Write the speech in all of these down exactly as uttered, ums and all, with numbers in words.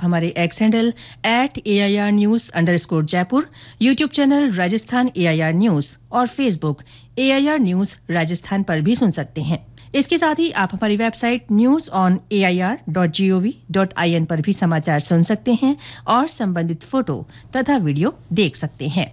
हमारे x handle at A I R news under score Jaipur, YouTube channel Rajasthan A I R news और Facebook A I R news Rajasthan पर भी सुन सकते हैं। इसके साथ ही आप हमारी website news on A I R dot G O V dot I N पर भी समाचार सुन सकते हैं और संबंधित फोटो तथा वीडियो देख सकते हैं।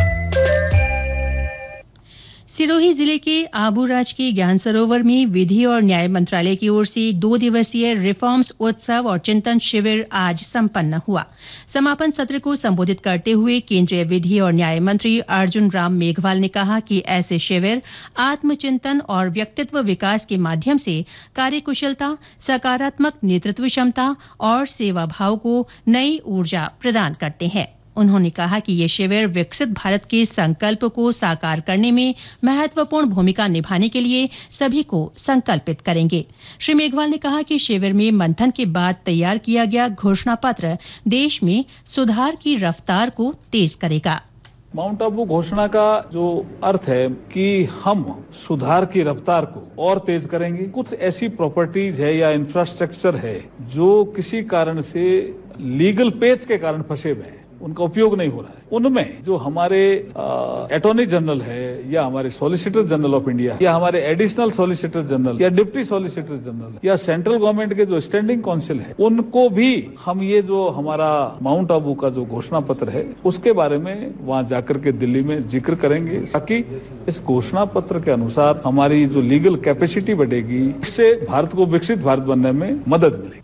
सिरोही जिले के आबूराज के ज्ञान सरोवर में विधि और न्याय मंत्रालय की ओर से दो दिवसीय रिफॉर्म्स उत्सव और चिंतन शिविर आज संपन्न हुआ। समापन सत्र को संबोधित करते हुए केंद्रीय विधि और न्याय मंत्री अर्जुन राम मेघवाल ने कहा कि ऐसे शिविर आत्मचिंतन और व्यक्तित्व विकास के माध्यम से कार्यकुशलता, सकारात्मक नेतृत्व क्षमता और सेवा भाव को नई ऊर्जा प्रदान करते हैं। उन्होंने कहा कि ये शिविर विकसित भारत के संकल्प को साकार करने में महत्वपूर्ण भूमिका निभाने के लिए सभी को संकल्पित करेंगे। श्री मेघवाल ने कहा कि शिविर में मंथन के बाद तैयार किया गया घोषणा पत्र देश में सुधार की रफ्तार को तेज करेगा। माउंट आबू घोषणा का जो अर्थ है कि हम सुधार की रफ्तार को और तेज करेंगे। कुछ ऐसी प्रॉपर्टीज है या इंफ्रास्ट्रक्चर है जो किसी कारण से लीगल पेच के कारण फंसे हुए हैं, उनका उपयोग नहीं हो रहा है। उनमें जो हमारे अटॉर्नी जनरल है या हमारे सॉलिसिटर जनरल ऑफ इंडिया या हमारे एडिशनल सॉलिसिटर जनरल या डिप्टी सॉलिसिटर जनरल या सेंट्रल गवर्नमेंट के जो स्टैंडिंग काउंसिल है, उनको भी हम ये जो हमारा माउंट आबू का जो घोषणा पत्र है उसके बारे में वहां जाकर के दिल्ली में जिक्र करेंगे, ताकि इस घोषणा पत्र के अनुसार हमारी जो लीगल कैपेसिटी बढ़ेगी, इससे भारत को विकसित भारत बनने में मदद मिलेगी।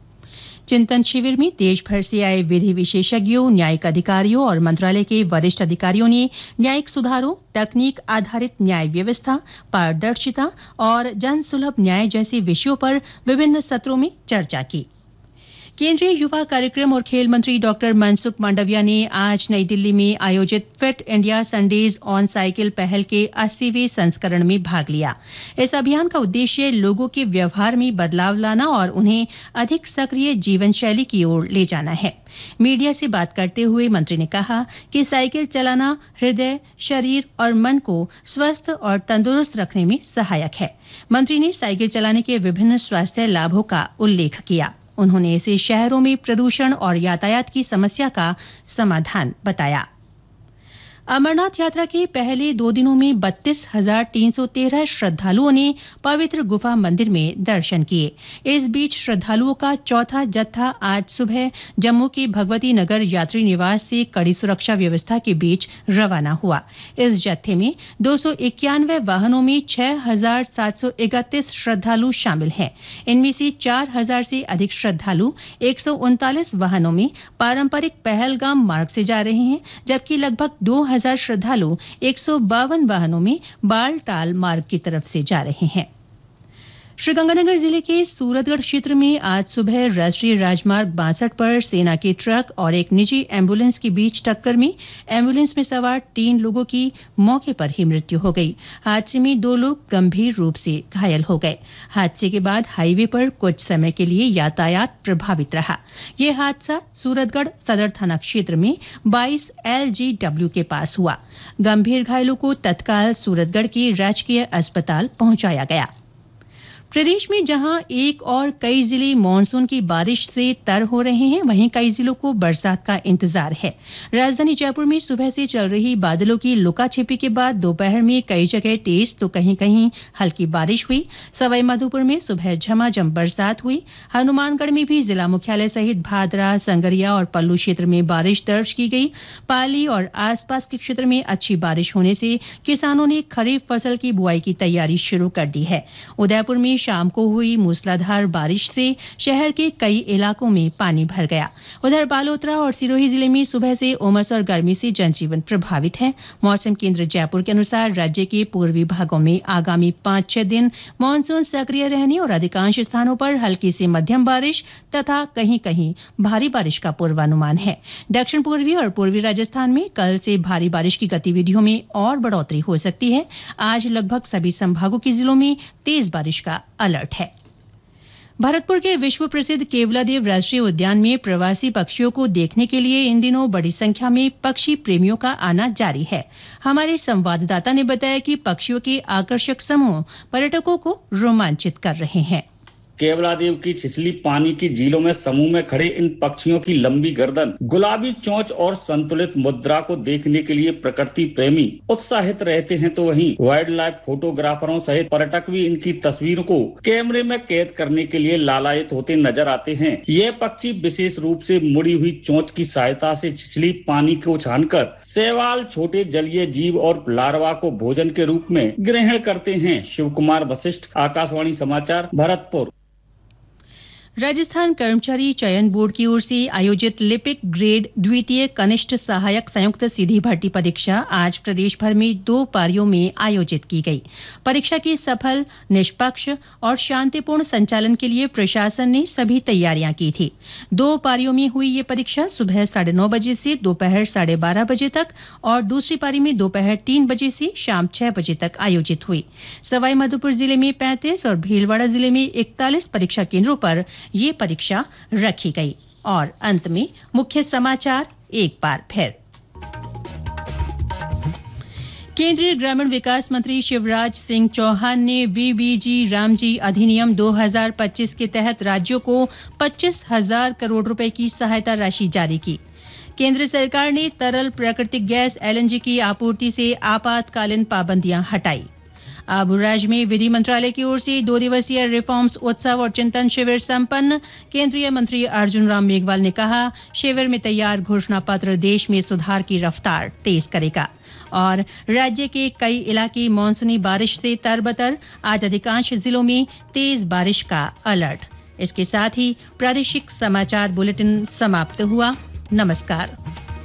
चिंतन शिविर में देश भर से आए विधि विशेषज्ञों, न्यायिक अधिकारियों और मंत्रालय के वरिष्ठ अधिकारियों ने न्यायिक सुधारों, तकनीक आधारित न्याय व्यवस्था, पारदर्शिता और जन सुलभ न्याय जैसे विषयों पर विभिन्न सत्रों में चर्चा की। केंद्रीय युवा कार्यक्रम और खेल मंत्री डॉक्टर मनसुख मांडविया ने आज नई दिल्ली में आयोजित fit India Sundays on cycle पहल के अस्सीवें संस्करण में भाग लिया। इस अभियान का उद्देश्य लोगों के व्यवहार में बदलाव लाना और उन्हें अधिक सक्रिय जीवन शैली की ओर ले जाना है। मीडिया से बात करते हुए मंत्री ने कहा कि साइकिल चलाना हृदय, शरीर और मन को स्वस्थ और तंदुरुस्त रखने में सहायक है। मंत्री ने साइकिल चलाने के विभिन्न स्वास्थ्य लाभों का उल्लेख किया। उन्होंने इसे शहरों में प्रदूषण और यातायात की समस्या का समाधान बताया। अमरनाथ यात्रा के पहले दो दिनों में बत्तीस हजार तीन सौ तेरह श्रद्धालुओं ने पवित्र गुफा मंदिर में दर्शन किए। इस बीच श्रद्धालुओं का चौथा जत्था आज सुबह जम्मू के भगवती नगर यात्री निवास से कड़ी सुरक्षा व्यवस्था के बीच रवाना हुआ। इस जत्थे में दो सौ इक्यानवे वाहनों में छह हजार सात सौ इकतीस श्रद्धालु शामिल हैं। इनमें से चार हजार से अधिक श्रद्धालु एक सौ उनतालीस वाहनों में पारंपरिक पहलगाम मार्ग से जा रहे हैं, जबकि लगभग दो हजार श्रद्धालु एक सौ बावन वाहनों में बालटाल मार्ग की तरफ से जा रहे हैं। श्रीगंगानगर जिले के सूरतगढ़ क्षेत्र में आज सुबह राष्ट्रीय राजमार्ग बासठ पर सेना के ट्रक और एक निजी एम्बुलेंस के बीच टक्कर में एम्बुलेंस में सवार तीन लोगों की मौके पर ही मृत्यु हो गई। हादसे में दो लोग गंभीर रूप से घायल हो गए। हादसे के बाद हाईवे पर कुछ समय के लिए यातायात प्रभावित रहा। यह हादसा सूरतगढ़ सदर थाना क्षेत्र में बाईस एल जी डब्ल्यू के पास हुआ। गंभीर घायलों को तत्काल सूरतगढ़ के राजकीय अस्पताल पहुंचाया गया। प्रदेश में जहां एक और कई जिले मानसून की बारिश से तर हो रहे हैं, वहीं कई जिलों को बरसात का इंतजार है। राजधानी जयपुर में सुबह से चल रही बादलों की लुका छिपी के बाद दोपहर में कई जगह तेज तो कहीं कहीं हल्की बारिश हुई। सवाई माधोपुर में सुबह झमाझम बरसात हुई। हनुमानगढ़ में भी जिला मुख्यालय सहित भादरा, संगरिया और पल्लू क्षेत्र में बारिश दर्ज की गई। पाली और आसपास के क्षेत्र में अच्छी बारिश होने से किसानों ने खरीफ फसल की बुआई की तैयारी शुरू कर दी है। उदयपुर में शाम को हुई मूसलाधार बारिश से शहर के कई इलाकों में पानी भर गया। उधर बालोतरा और सिरोही जिले में सुबह से उमस और गर्मी से जनजीवन प्रभावित है। मौसम केंद्र जयपुर के अनुसार राज्य के पूर्वी भागों में आगामी पांच छह दिन मानसून सक्रिय रहने और अधिकांश स्थानों पर हल्की से मध्यम बारिश तथा कहीं कहीं भारी बारिश का पूर्वानुमान है। दक्षिण पूर्वी और पूर्वी राजस्थान में कल से भारी बारिश की गतिविधियों में और बढ़ोतरी हो सकती है। आज लगभग सभी संभागों के जिलों में तेज बारिश का अलर्ट है। भरतपुर के विश्व प्रसिद्ध केवलादेव राष्ट्रीय उद्यान में प्रवासी पक्षियों को देखने के लिए इन दिनों बड़ी संख्या में पक्षी प्रेमियों का आना जारी है। हमारे संवाददाता ने बताया कि पक्षियों के आकर्षक समूह पर्यटकों को रोमांचित कर रहे हैं। केवलादेव की छिछली पानी की झीलों में समूह में खड़े इन पक्षियों की लंबी गर्दन, गुलाबी चोंच और संतुलित मुद्रा को देखने के लिए प्रकृति प्रेमी उत्साहित रहते हैं, तो वहीं वाइल्ड लाइफ फोटोग्राफरों सहित पर्यटक भी इनकी तस्वीरों को कैमरे में कैद करने के लिए लालायित होते नजर आते हैं। ये पक्षी विशेष रूप से मुड़ी हुई चोंच की सहायता से छिछली पानी को छानकर शैवाल, छोटे जलीय जीव और लार्वा को भोजन के रूप में ग्रहण करते हैं। शिव कुमार वशिष्ठ, आकाशवाणी समाचार, भरतपुर। राजस्थान कर्मचारी चयन बोर्ड की ओर से आयोजित लिपिक ग्रेड द्वितीय कनिष्ठ सहायक संयुक्त सीधी भर्ती परीक्षा आज प्रदेश भर में दो पारियों में आयोजित की गई। परीक्षा के सफल, निष्पक्ष और शांतिपूर्ण संचालन के लिए प्रशासन ने सभी तैयारियां की थी। दो पारियों में हुई ये परीक्षा सुबह साढ़े नौ बजे से दोपहर साढ़े बारह बजे तक और दूसरी पारी में दोपहर तीन बजे से शाम छह बजे तक आयोजित हुई। सवाई माधोपुर जिले में पैंतीस और भीलवाड़ा जिले में इकतालीस परीक्षा केंद्रों पर ये परीक्षा रखी गई। और अंत में मुख्य समाचार एक बार फिर। केंद्रीय ग्रामीण विकास मंत्री शिवराज सिंह चौहान ने वीबीजी रामजी अधिनियम दो हज़ार पच्चीस के तहत राज्यों को पच्चीस हजार करोड़ रुपए की सहायता राशि जारी की। केंद्र सरकार ने तरल प्राकृतिक गैस एलएनजी की आपूर्ति से आपातकालीन पाबंदियां हटाई। आबुराज में विधि मंत्रालय की ओर से दो दिवसीय रिफॉर्म्स उत्सव और चिंतन शिविर संपन्न। केंद्रीय मंत्री अर्जुन राम मेघवाल ने कहा, शिविर में तैयार घोषणा पत्र देश में सुधार की रफ्तार तेज करेगा। और राज्य के कई इलाके मानसूनी बारिश से तरबतर, आज अधिकांश जिलों में तेज बारिश का अलर्ट। इसके साथ ही प्रादेशिक समाचार बुलेटिन समाप्त हुआ। नमस्कार।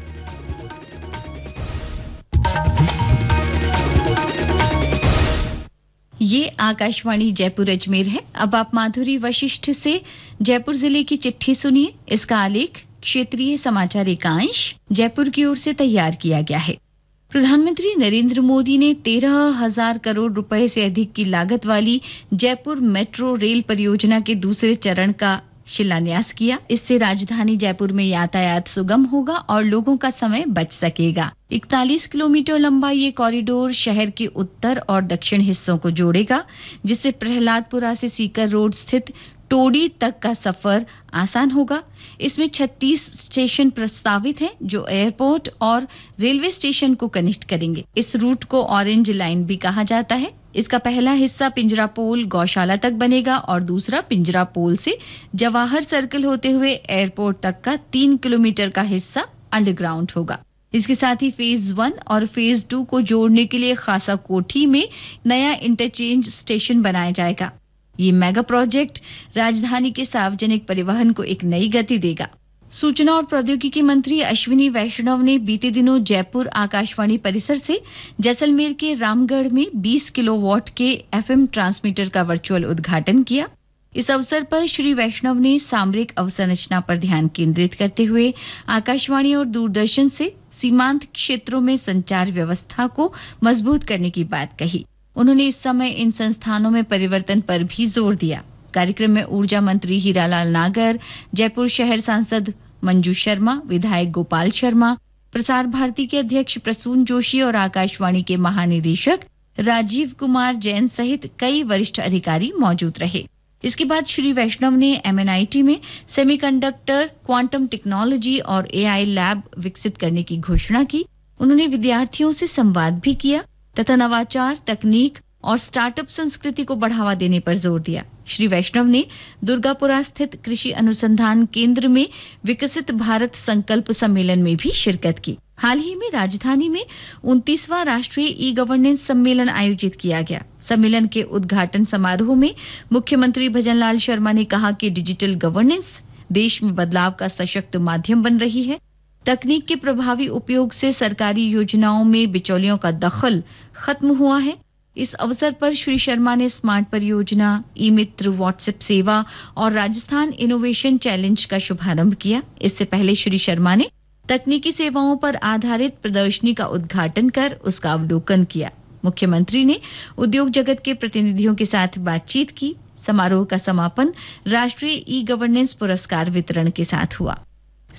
ये आकाशवाणी जयपुर अजमेर है। अब आप माधुरी वशिष्ठ से जयपुर जिले की चिट्ठी सुनिए। इसका आलेख क्षेत्रीय समाचार एकांश जयपुर की ओर से तैयार किया गया है। प्रधानमंत्री नरेंद्र मोदी ने तेरह हजार करोड़ रुपए से अधिक की लागत वाली जयपुर मेट्रो रेल परियोजना के दूसरे चरण का शिलान्यास किया। इससे राजधानी जयपुर में यातायात सुगम होगा और लोगों का समय बच सकेगा। इकतालीस किलोमीटर लंबा ये कॉरिडोर शहर के उत्तर और दक्षिण हिस्सों को जोड़ेगा, जिससे प्रहलादपुरा से सीकर रोड स्थित टोडी तक का सफर आसान होगा। इसमें छत्तीस स्टेशन प्रस्तावित हैं, जो एयरपोर्ट और रेलवे स्टेशन को कनेक्ट करेंगे। इस रूट को ऑरेंज लाइन भी कहा जाता है। इसका पहला हिस्सा पिंजरापोल गौशाला तक बनेगा और दूसरा पिंजरापोल से जवाहर सर्कल होते हुए एयरपोर्ट तक का तीन किलोमीटर का हिस्सा अंडरग्राउंड होगा। इसके साथ ही फेज वन और फेज टू को जोड़ने के लिए खासा कोठी में नया इंटरचेंज स्टेशन बनाया जाएगा। ये मेगा प्रोजेक्ट राजधानी के सार्वजनिक परिवहन को एक नई गति देगा। सूचना और प्रौद्योगिकी मंत्री अश्विनी वैष्णव ने बीते दिनों जयपुर आकाशवाणी परिसर से जैसलमेर के रामगढ़ में बीस किलोवाट के एफएम ट्रांसमीटर का वर्चुअल उद्घाटन किया। इस अवसर पर श्री वैष्णव ने सामरिक अवसंरचना पर ध्यान केंद्रित करते हुए आकाशवाणी और दूरदर्शन से सीमांत क्षेत्रों में संचार व्यवस्था को मजबूत करने की बात कही। उन्होंने इस समय इन संस्थानों में परिवर्तन पर भी जोर दिया। कार्यक्रम में ऊर्जा मंत्री हीरालाल नागर, जयपुर शहर सांसद मंजू शर्मा, विधायक गोपाल शर्मा, प्रसार भारती के अध्यक्ष प्रसून जोशी और आकाशवाणी के महानिदेशक राजीव कुमार जैन सहित कई वरिष्ठ अधिकारी मौजूद रहे। इसके बाद श्री वैष्णव ने एमएनआईटी में सेमीकंडक्टर, क्वांटम टेक्नोलॉजी और एआई लैब विकसित करने की घोषणा की। उन्होंने विद्यार्थियों से संवाद भी किया तथा नवाचार, तकनीक और स्टार्टअप संस्कृति को बढ़ावा देने पर जोर दिया। श्री वैष्णव ने दुर्गापुरा स्थित कृषि अनुसंधान केंद्र में विकसित भारत संकल्प सम्मेलन में भी शिरकत की। हाल ही में राजधानी में उनतीसवां राष्ट्रीय ई गवर्नेंस सम्मेलन आयोजित किया गया। सम्मेलन के उद्घाटन समारोह में मुख्यमंत्री भजनलाल शर्मा ने कहा कि डिजिटल गवर्नेंस देश में बदलाव का सशक्त माध्यम बन रही है। तकनीक के प्रभावी उपयोग से सरकारी योजनाओं में बिचौलियों का दखल खत्म हुआ है। इस अवसर पर श्री शर्मा ने स्मार्ट परियोजना, ई मित्र व्हाट्सएप सेवा और राजस्थान इनोवेशन चैलेंज का शुभारंभ किया। इससे पहले श्री शर्मा ने तकनीकी सेवाओं पर आधारित प्रदर्शनी का उद्घाटन कर उसका अवलोकन किया। मुख्यमंत्री ने उद्योग जगत के प्रतिनिधियों के साथ बातचीत की। समारोह का समापन राष्ट्रीय ई गवर्नेंस पुरस्कार वितरण के साथ हुआ।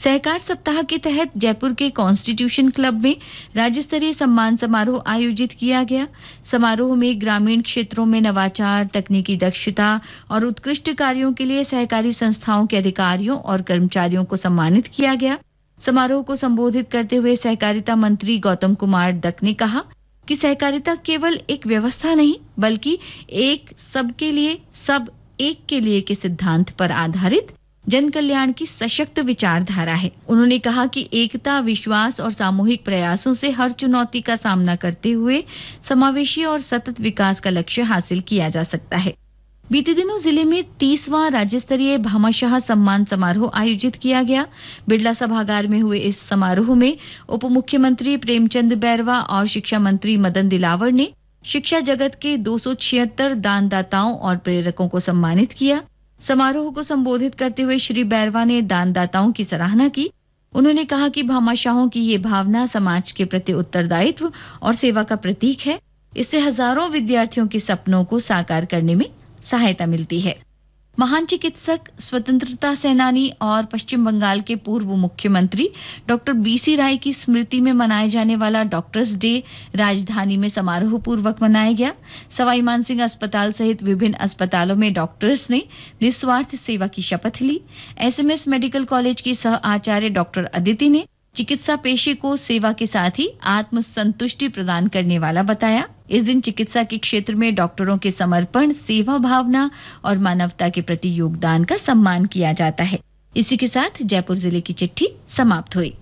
सहकार सप्ताह के तहत जयपुर के कॉन्स्टिट्यूशन क्लब में राज्य स्तरीय सम्मान समारोह आयोजित किया गया। समारोह में ग्रामीण क्षेत्रों में नवाचार, तकनीकी दक्षता और उत्कृष्ट कार्यों के लिए सहकारी संस्थाओं के अधिकारियों और कर्मचारियों को सम्मानित किया गया। समारोह को संबोधित करते हुए सहकारिता मंत्री गौतम कुमार डक ने कहा कि सहकारिता केवल एक व्यवस्था नहीं बल्कि एक सबके लिए सब एक के लिए के सिद्धांत पर आधारित जन कल्याण की सशक्त विचारधारा है। उन्होंने कहा कि एकता, विश्वास और सामूहिक प्रयासों से हर चुनौती का सामना करते हुए समावेशी और सतत विकास का लक्ष्य हासिल किया जा सकता है। बीते दिनों जिले में तीसवां राज्य स्तरीय भामाशाह सम्मान समारोह आयोजित किया गया। बिड़ला सभागार में हुए इस समारोह में उप मुख्यमंत्री प्रेमचंद बैरवा और शिक्षा मंत्री मदन दिलावर ने शिक्षा जगत के दो सौ छिहत्तर दानदाताओं और प्रेरकों को सम्मानित किया। समारोह को संबोधित करते हुए श्री बैरवा ने दानदाताओं की सराहना की। उन्होंने कहा कि भामाशाहों की ये भावना समाज के प्रति उत्तरदायित्व और सेवा का प्रतीक है। इससे हजारों विद्यार्थियों के सपनों को साकार करने में सहायता मिलती है। महान चिकित्सक, स्वतंत्रता सेनानी और पश्चिम बंगाल के पूर्व मुख्यमंत्री डॉक्टर बीसी राय की स्मृति में मनाए जाने वाला डॉक्टर्स डे राजधानी में समारोह पूर्वक मनाया गया। सवाई मानसिंह अस्पताल सहित विभिन्न अस्पतालों में डॉक्टर्स ने निस्वार्थ सेवा की शपथ ली। एसएमएस मेडिकल कॉलेज की सह आचार्य डॉक्टर अदिति ने चिकित्सा पेशे को सेवा के साथ ही आत्म संतुष्टि प्रदान करने वाला बताया। इस दिन चिकित्सा के क्षेत्र में डॉक्टरों के समर्पण, सेवा भावना और मानवता के प्रति योगदान का सम्मान किया जाता है। इसी के साथ जयपुर जिले की चिट्ठी समाप्त हुई।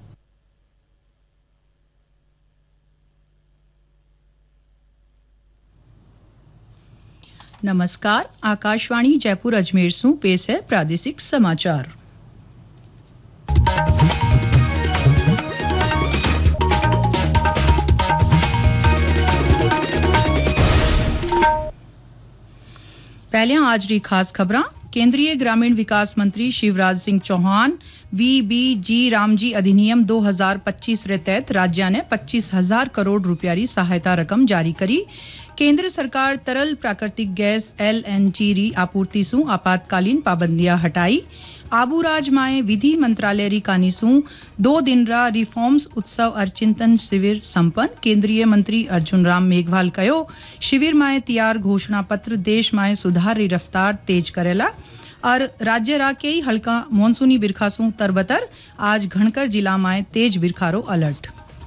नमस्कार, आकाशवाणी जयपुर अजमेर से पेश है प्रादेशिक समाचार। पहले आज री खास खबरां। केंद्रीय ग्रामीण विकास मंत्री शिवराज सिंह चौहान वी बी जी रामजी अधिनियम दो हज़ार पच्चीस रे तहत राज्य ने पच्चीस हजार करोड़ रुपया री सहायता रकम जारी करी। केंद्र सरकार तरल प्राकृतिक गैस एल एन जी री आपूर्ति सु आपातकालीन पाबंदियां हटाई। आबू राज माए विधि मंत्रालय री कानी सु दो दिन रा रिफॉर्म्स उत्सव और चिंतन शिविर संपन्न। केंद्रीय मंत्री अर्जुन राम मेघवाल कयो शिविर माए तैयार घोषणा पत्र देश माए सुधार री रफ्तार तेज करेला और राज्य रा के हल्का मानसूनी बिरखा सु तरबतर आज घणकर जिला माए तेज बिरखारो अलर्ट।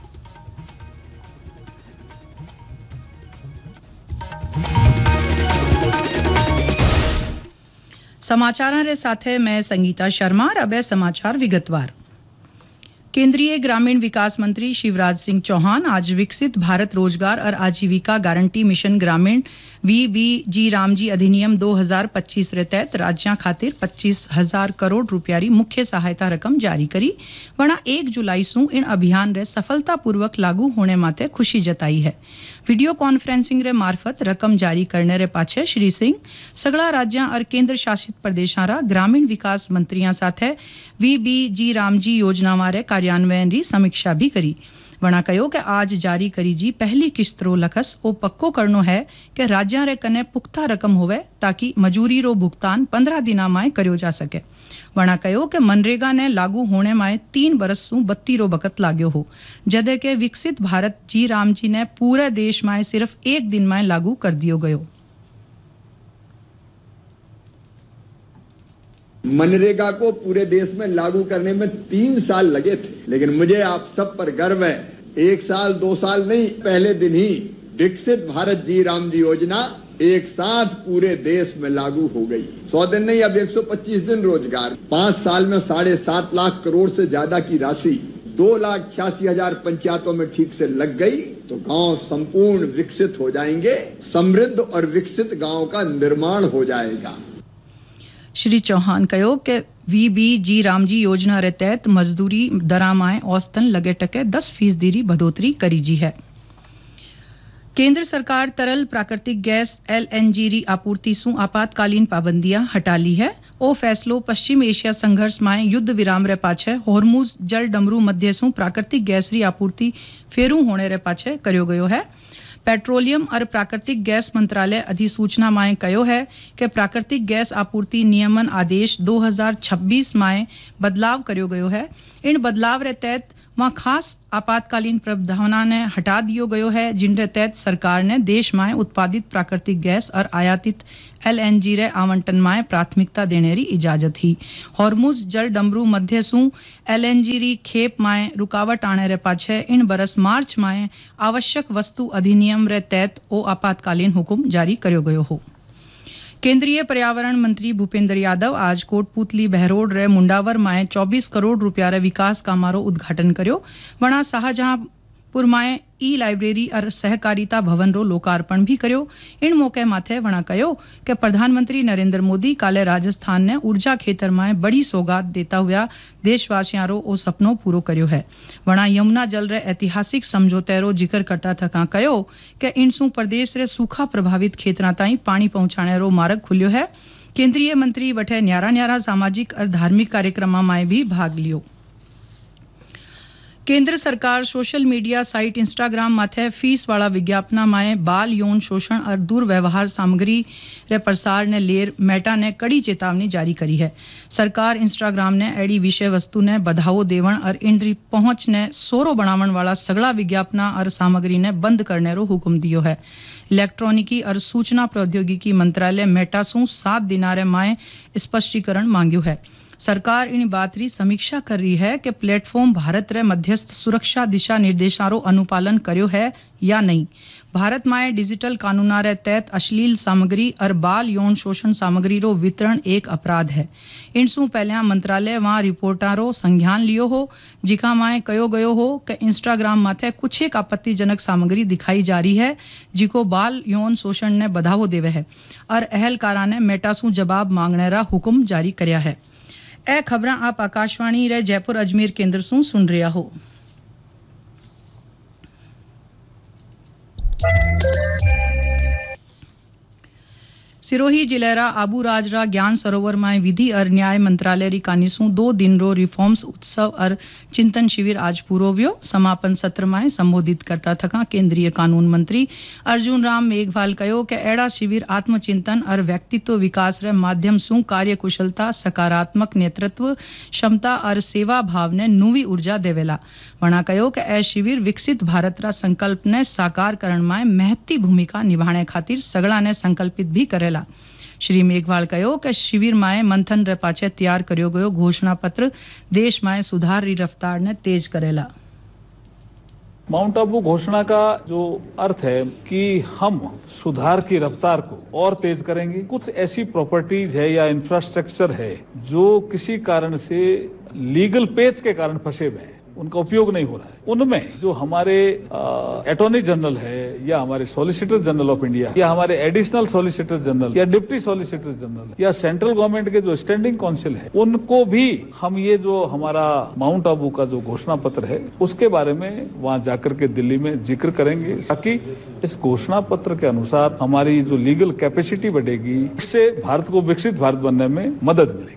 समाचारों रे साथे मैं संगीता शर्मा। अब समाचार विगतवार। केंद्रीय ग्रामीण विकास मंत्री शिवराज सिंह चौहान आज विकसित भारत रोजगार और आजीविका गारंटी मिशन ग्रामीण वी बी जी रामजी अधिनियम दो हज़ार पच्चीस रे तहत राज्यां खातिर पच्चीस हजार करोड़ रुपया री मुख्य सहायता रकम जारी करी। वणा एक जुलाई सु इन अभियान रे सफलतापूर्वक लागू होने माते खुशी जताई है। वीडियो कॉन्फ्रेंसिंग रे मार्फत रकम जारी करने रे पाछे श्री सिंह सगला राज्यां और केंद्र शासित प्रदेशां रा ग्रामीण विकास मंत्रियां साथे वी बी जी रामजी योजना मारे कार्यान्वयन री समीक्षा भी करी। वणा कहो कि आज जारी करी जी पहली किस्त रो लखस ओ पक्को करनो है कि राज्यां रे कने पुख्ता रकम होवे ताकि मजूरी रो भुगतान पंद्रह दिना माए कर्यो जा सके। वणा कहो कि मनरेगा ने लागू होने माए तीन बरस सु बत्ती रो बकत लाग्यो हो, जदे के विकसित भारत जी राम जी ने पूरे देश माए सिर्फ एक दिन माए लागू कर दियो गयो। मनरेगा को पूरे देश में लागू करने में तीन साल लगे थे, लेकिन मुझे आप सब पर गर्व है, एक साल दो साल नहीं, पहले दिन ही विकसित भारत जी राम जी योजना एक साथ पूरे देश में लागू हो गई। सौ दिन नहीं, अब एक सौ पच्चीस दिन रोजगार। पांच साल में साढ़े सात लाख करोड़ से ज्यादा की राशि दो लाख छियासी हजार पंचायतों में ठीक से लग गई तो गांव संपूर्ण विकसित हो जाएंगे। समृद्ध और विकसित गांव का निर्माण हो जाएगा। श्री चौहान कहो कि वी बी जी रामजी योजना रे तहत मजदूरी दरा माए औसतन लगे टके दस फीसदी री बढ़ोतरी करी जी है। केंद्र सरकार तरल प्राकृतिक गैस एल एन जी री आपूर्ति सु आपातकालीन पाबंदियां हटा ली है। ओ फैसलो पश्चिम एशिया संघर्ष माए युद्ध विराम रे पाछे होर्मुज जल डमरू मध्य सु प्राकृतिक गैस री आपूर्ति फेरू होने रे पाछे कर्यो गयो है। पेट्रोलियम और प्राकृतिक गैस मंत्रालय अधिसूचना माए कयो है कि प्राकृतिक गैस आपूर्ति नियमन आदेश दो हज़ार छब्बीस माए बदलाव करो गयो है। इन बदलाव रे तहत वहां खास आपातकालीन प्रावधान ने हटा दियो गयो है, जिनके तहत सरकार ने देश में उत्पादित प्राकृतिक गैस और आयातित एलएनजी रे आवंटन में प्राथमिकता देने री इजाजत ही। हॉर्मुज जल डमरू मध्य सु एलएनजी री खेप में रुकावट आने रे पाछे इन बरस मार्च में आवश्यक वस्तु अधिनियम रे तहत ओ आपातकालीन हुकुम जारी करो गयो हो। केंद्रीय पर्यावरण मंत्री भूपेंद्र यादव आज कोटपुतली बहरोड रे मुंडावर में चौबीस करोड़ रुपया रे विकास कामारो उद्घाटन कर्यो। वणा शाहजहांपुर में ई लाइब्रेरी और सहकारिता भवन रो लोकार्पण भी कर्यो। इन मौके माथे वणा कयो कि प्रधानमंत्री नरेंद्र मोदी काले राजस्थान ने ऊर्जा क्षेत्र में बड़ी सौगात देता हुआ देशवासियां रो ओ सपनो पूरो कर्यो है। वणा यमुना जल रे ऐतिहासिक समझौते रो जिक्र करता थका कयो कि इनसू प्रदेश रे सूखा प्रभावित क्षेत्रां ताईं पानी पहुंचाने रो मार्ग खुल्यो है। केंद्रीय मंत्री वठे न्यारा न्यारा सामाजिक और धार्मिक कार्यक्रमां में भी भाग लियो। केंद्र सरकार सोशल मीडिया साइट इंस्टाग्राम माथे फीस वाला विज्ञापना में बाल यौन शोषण और दुर्व्यवहार सामग्री रे प्रसार ने लेर मेटा ने कड़ी चेतावनी जारी करी है। सरकार इंस्टाग्राम ने एडी विषय वस्तु ने बढ़ावो देवण और इनरी पहुंच ने सोरो बनावण वाला सगला विज्ञापना और सामग्री ने बंद करने रो हुक्म दियो है। इलेक्ट्रॉनिकी और सूचना प्रौद्योगिकी मंत्रालय मेटा सु सात दिनारे माए स्पष्टीकरण मांग्यो है। सरकार इन बात री समीक्षा कर रही है कि प्लेटफॉर्म भारत रे मध्यस्थ सुरक्षा दिशा निर्देशारो अनुपालन कर्यो है या नहीं। भारत में डिजिटल कानूना रे तहत अश्लील सामग्री और बाल यौन शोषण सामग्री रो वितरण एक अपराध है। इनसू पहले मंत्रालय वहां रिपोर्टारो संज्ञान लियो हो, जिका माए कयो गयो हो कि इंस्टाग्राम माथे कुछ एक आपत्तिजनक सामग्री दिखाई जा रही है जिको बाल यौन शोषण ने बढ़ावो देवे है और अहलकारा ने मेटासू जवाब मांगने रा हुक्म जारी करया है। ए खबरां आप आकाशवाणी रे जयपुर अजमेर केंद्र सु सुन रहा हो। सिरोही जिलेरा आबू राजरा ज्ञान सरोवर में विधि और न्याय मंत्रालय री कानिसू दो दिन रो रिफॉर्म्स उत्सव और चिंतन शिविर आज पूरो व्यो। समापन सत्र में संबोधित करता थका केंद्रीय कानून मंत्री अर्जुन राम मेघवाल कयो कि एड़ा शिविर आत्मचिंतन और व्यक्तित्व विकास रे माध्यम सु कार्य कुशलता, सकारात्मक नेतृत्व क्षमता और सेवा भाव ने नूवी ऊर्जा देवेला। वणा कयो कि ए शिविर विकसित भारत रा संकल्प ने साकार करण में महत्ती भूमिका निभाने खातिर सगला ने संकल्पित भी करेला। श्री मेघवाल कयो कि शिविर में मंथन रे पाछे तैयार कर्यो गयो घोषणा पत्र देश में सुधार री रफ्तार ने तेज करेला। माउंट आबू घोषणा का जो अर्थ है कि हम सुधार की रफ्तार को और तेज करेंगे। कुछ ऐसी प्रॉपर्टीज है या इंफ्रास्ट्रक्चर है जो किसी कारण से लीगल पेच के कारण फंसे हुए हैं, उनका उपयोग नहीं हो रहा है। उनमें जो हमारे अटॉर्नी जनरल है या हमारे सॉलिसिटर जनरल ऑफ इंडिया या हमारे एडिशनल सॉलिसिटर जनरल या डिप्टी सॉलिसिटर जनरल या सेंट्रल गवर्नमेंट के जो स्टैंडिंग काउंसिल है, उनको भी हम ये जो हमारा माउंट आबू का जो घोषणा पत्र है उसके बारे में वहां जाकर के दिल्ली में जिक्र करेंगे, ताकि इस घोषणा पत्र के अनुसार हमारी जो लीगल कैपेसिटी बढ़ेगी, इससे भारत को विकसित भारत बनने में मदद मिलेगी।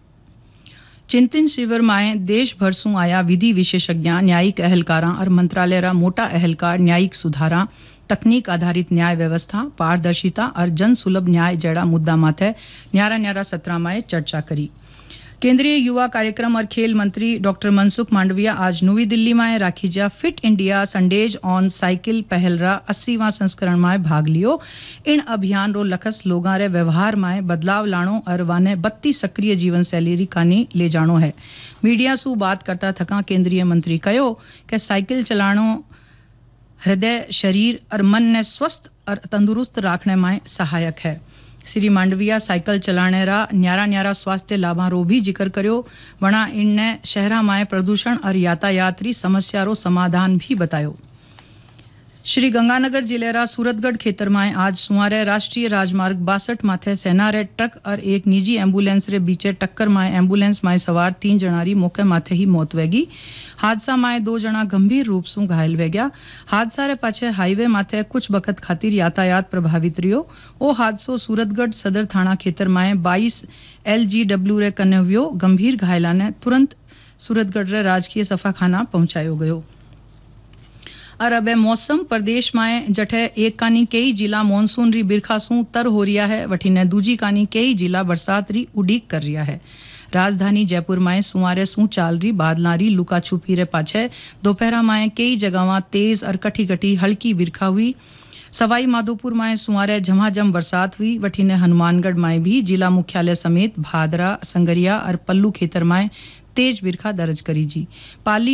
चिंतन शिविर में देश भर सु आया विधि विशेषज्ञ, न्यायिक अहलकारा और मंत्रालय रा मोटा अहलकार न्यायिक सुधारा, तकनीक आधारित न्याय व्यवस्था, पारदर्शिता और जन सुलभ न्याय जड़ा मुद्दा माथे न्यारा न्यारा सत्रा में चर्चा करी। केंद्रीय युवा कार्यक्रम और खेल मंत्री डॉक्टर मनसुख मांडविया आज नवी दिल्ली में राखी जा fit India Sundays on cycle पहल रा अस्सीवां संस्करण में भाग लियो। इन अभियान रो लक्ष्य लोगां रे व्यवहार में बदलाव लाणो और वाने बत्ती सक्रिय जीवन शैली री कानी ले जानो है। मीडिया सु बात करता थका केंद्रीय मंत्री कयो कि साइकिल चलाणो हृदय, शरीर और मन ने स्वस्थ और तंदुरुस्त रखने में सहायक है। श्री मांडविया साइकिल चलाने रा न्यारा न्यारा स्वास्थ्य लाभा रो भी जिक्र कर्यो। वणा इनने शहरा में प्रदूषण और यातायात री समस्या रो समाधान भी बतायो। श्री गंगानगर जिले रा सूरतगढ़ खेतर में आज सुमारे राष्ट्रीय राजमार्ग बासठ माथे सेना रे ट्रक और एक निजी एम्बुलेंस रे बीचे टक्कर में एम्बुलेंस में सवार तीन जना री मौके माथे ही मौत वेगी। हादसा में दो जना गंभीर रूप से घायल वे गया। हादसा रे पाछे हाईवे माथे कुछ बखत खातिर यातायात प्रभावित रियो। ओ हादसो सूरतगढ़ सदर थाना खेतर में बाईस एलजीडब्ल्यू रे कने हुयो। गंभीर घायला ने तुरंत सूरतगढ़ रे राजकीय सफाखाना पहुंचायो गयो। और अब मौसम प्रदेश में जठे एक कानी कई जिला मानसून री बिरखा सू तर हो रिया है, वठीने दूजी कानी कई जिला बरसात री उड़ीक कर रिया है। राजधानी जयपुर में सुमारे सू चाल री बादलारी लुका छुपी रे पाछे दोपहरा में कई जगह तेज और कटी कटी हल्की बिरखा हुई। सवाई माधोपुर में सुमारे झमाझम बरसात हुई। वठीने हनुमानगढ़ में भी जिला मुख्यालय समेत भादरा, संगरिया और पल्लू खेतर में तेज बिरखा दर्ज करी जी। पाली